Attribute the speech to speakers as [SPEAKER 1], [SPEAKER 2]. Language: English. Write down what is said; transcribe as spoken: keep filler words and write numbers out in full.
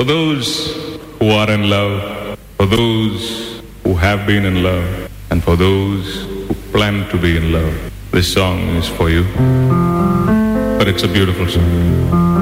[SPEAKER 1] For those who are in love, for those who have been in love, and for those who plan to be in love, this song is for you. But it's a beautiful song.